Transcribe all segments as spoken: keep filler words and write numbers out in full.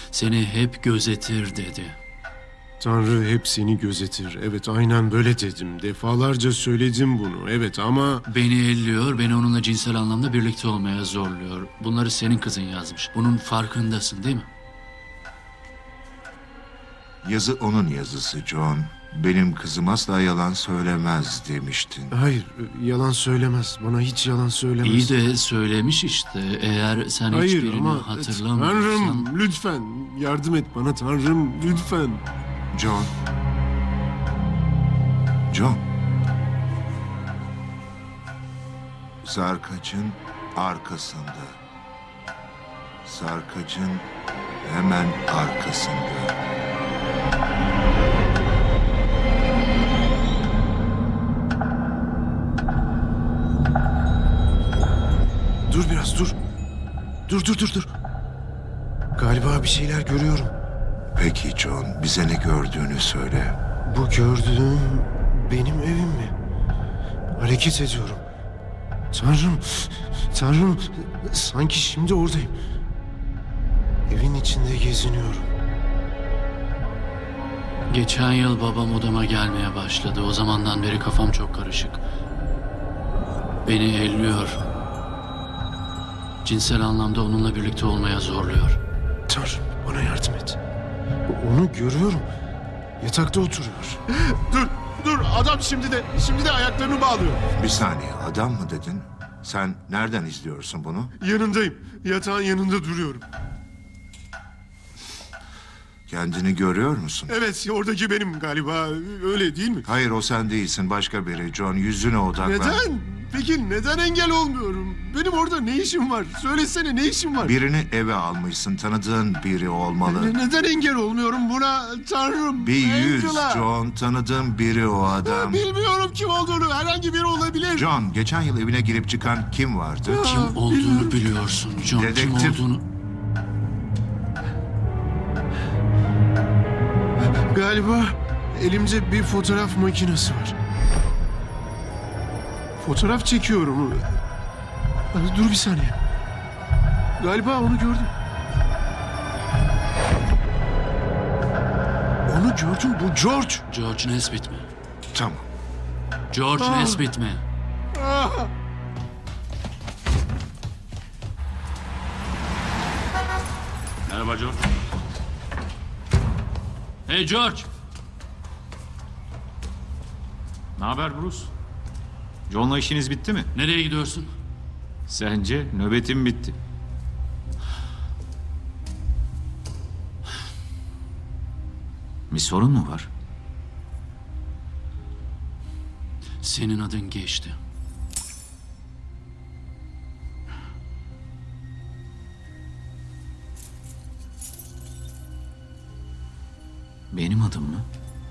Seni hep gözetir dedi. Tanrı hep seni gözetir. Evet, aynen böyle dedim. Defalarca söyledim bunu. Evet ama... Beni elliyor, beni onunla cinsel anlamda birlikte olmaya zorluyor. Bunları senin kızın yazmış. Bunun farkındasın değil mi? Yazı onun yazısı John. Benim kızım asla yalan söylemez demiştin. Hayır, yalan söylemez. Bana hiç yalan söylemez. İyi de söylemiş işte. Eğer sen Hayır hiçbirini ama... hatırlamıyorsan... Tanrım, lütfen. Yardım et bana Tanrım, lütfen. John. John. Sarkaç'ın arkasında. Sarkaç'ın hemen arkasında. Dur biraz, dur. Dur, dur, dur, dur. Galiba bir şeyler görüyorum. Peki John, bize ne gördüğünü söyle. Bu gördüğüm benim evim mi? Hareket ediyorum. Tanrım, Tanrım, sanki şimdi oradayım. Evin içinde geziniyorum. Geçen yıl babam odama gelmeye başladı. O zamandan beri kafam çok karışık. Beni elliyor. Cinsel anlamda onunla birlikte olmaya zorluyor. Tanrım, bana yardım et. Onu görüyorum. Yatakta oturuyor. Dur, dur. Adam şimdi de, şimdi de ayaklarını bağlıyor. Bir saniye, adam mı dedin? Sen nereden izliyorsun bunu? Yanındayım. Yatağın yanında duruyorum. Kendini görüyor musun? Evet, oradaki benim galiba. Öyle değil mi? Hayır, o sen değilsin, başka biri. John, yüzüne odaklan. Neden? Peki neden engel olmuyorum? Benim orada ne işim var? Söylesene, ne işim var? Birini eve almışsın, tanıdığın biri olmalı. Ne- neden engel olmuyorum buna? Tanrım. Bir yüz Angela. John, tanıdığın biri o adam. Bilmiyorum kim olduğunu. Herhangi biri olabilir. John, geçen yıl evine girip çıkan kim vardı? Kim Aa, olduğunu bilmiyorum. biliyorsun John. Kim Dedektif. olduğunu... Galiba elimde bir fotoğraf makinesi var. Fotoğraf çekiyorum. Dur bir saniye. Galiba onu gördüm. Onu gördüm. Bu George. George Nesbit mi? Tamam. George Aa. Nesbit mi? Ah! Merhaba George. Hey George. Ne haber Bruce? John'la işiniz bitti mi? Nereye gidiyorsun? Sence nöbetim bitti. Bir sorun mu var? Senin adın geçti. Benim adım mı?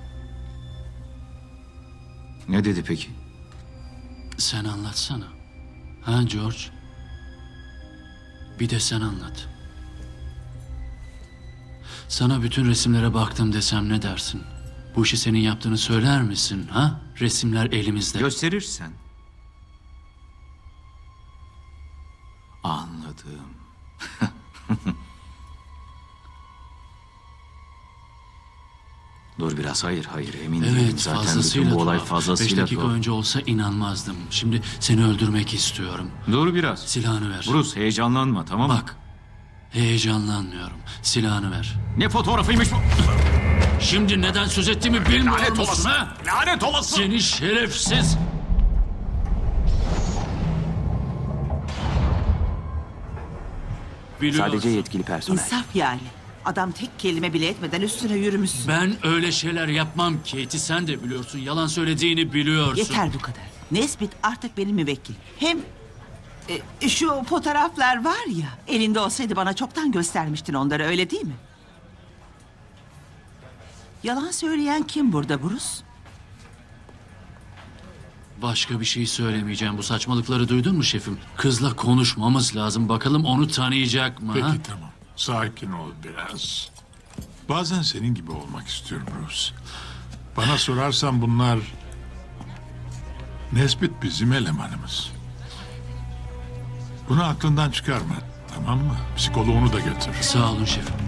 Ne dedi peki? Sen anlatsana. Ha George? Bir de sen anlat. Sana bütün resimlere baktım desem ne dersin? Bu işi senin yaptığını söyler misin? Ha? Resimler elimizde. Gösterirsen. Anladım. Dur biraz, hayır hayır emin değilim. Evet, Zaten fazlasıyla bütün bu olay tuhaf. fazlasıyla Beş dakika tuhaf. önce olsa inanmazdım. Şimdi seni öldürmek istiyorum. Dur biraz. Silahını ver. Bruce heyecanlanma, tamam mı? Bak, heyecanlanmıyorum. Silahını ver. Ne fotoğrafıymış bu? Şimdi neden söz ettiğimi bilmiyor Lanet musun olası. ha? Lanet olası. Seni şerefsiz. Biliyorsun. Sadece yetkili personel. İnsaf yani. Adam tek kelime bile etmeden üstüne yürümüşsün. Ben öyle şeyler yapmam Katie. Sen de biliyorsun. Yalan söylediğini biliyorsun. Yeter bu kadar. Nesbit artık benim müvekkil. Hem e, şu fotoğraflar var ya, elinde olsaydı bana çoktan göstermiştin onları, öyle değil mi? Yalan söyleyen kim burada Bruce? Başka bir şey söylemeyeceğim. Bu saçmalıkları duydun mu şefim? Kızla konuşmamız lazım. Bakalım onu tanıyacak mı? ha? Peki tamam. Sakin ol biraz. Bazen senin gibi olmak istiyorum Bruce. Bana sorarsan bunlar... Nesbit bizim elemanımız. Bunu aklından çıkarma, tamam mı? Psikoloğunu da götür. Sağ olun şefim.